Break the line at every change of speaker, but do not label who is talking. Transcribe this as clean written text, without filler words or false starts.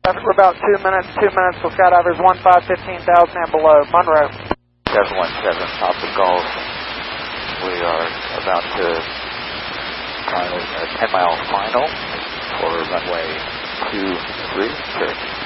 For about 2 minutes for skydivers 15,000 and below. Monroe.
717, top of Gulf. We are about to final 10-mile final for runway 23, clear.